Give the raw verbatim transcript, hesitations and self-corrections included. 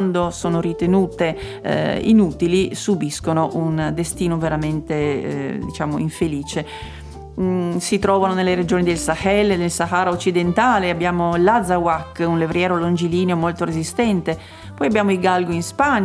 quando sono ritenute eh, inutili subiscono un destino veramente eh, diciamo infelice. Mm, si trovano nelle regioni del Sahel e nel Sahara occidentale. Abbiamo l'azawak, un levriero longilineo molto resistente. Poi abbiamo i galgo in Spagna,